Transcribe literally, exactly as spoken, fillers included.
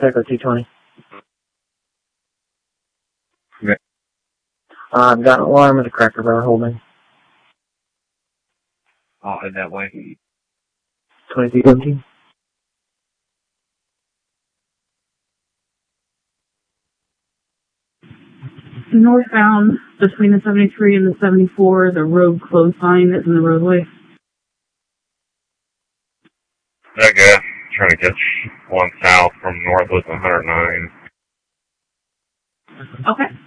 Echo two twenty. Okay. Uh, I've got an alarm at the Cracker Barrel holding. I'll head that way. twenty-two seventeen. Northbound between the seventy-three and the seventy-four, the road closed sign is in the roadway. I guess. Trying to catch one south from north with one hundred nine. Okay.